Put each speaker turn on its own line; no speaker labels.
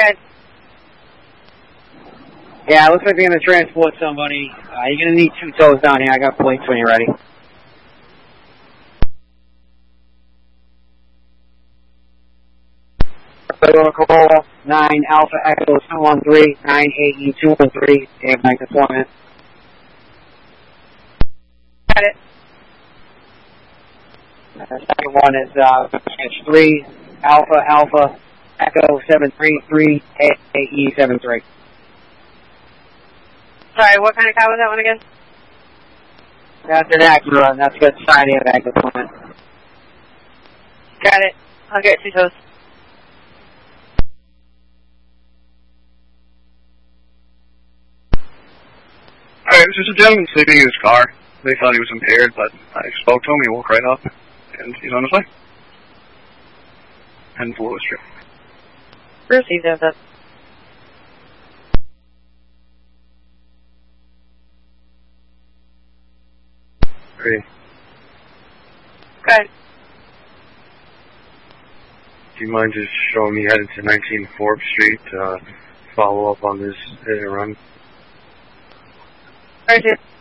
ahead.
Yeah, it looks like they're going to transport somebody. You're going to need 2 tows down here. I got plates when you're ready. Corolla 9 Alpha Echo 213 9AE 213. They have night deployment.
Got it.
The second one is 3 Alpha Echo 733 AE 73.
Sorry, what kind of car was that one again?
That's an Acura, and that's got side airbag deployment.
Got it. I'll get 2 tows.
Alright, this is a gentleman sleeping in his car. They thought he was impaired, but I spoke to him, he woke right up, and he's on his way. And for Lewis Street.
Received that.
Great.
Good.
Do you mind just showing me headed to 19 Forbes Street to follow up on this hit and run?
Roger.